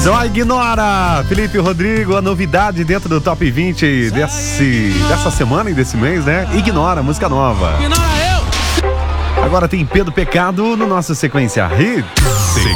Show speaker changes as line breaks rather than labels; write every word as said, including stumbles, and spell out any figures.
Então ignora, Felipe Rodrigo, a novidade dentro do Top vinte desse, dessa semana e desse mês, né? Ignora, música nova.
Ignora eu!
Agora tem Pedro Pecado no nosso Sequência Hits.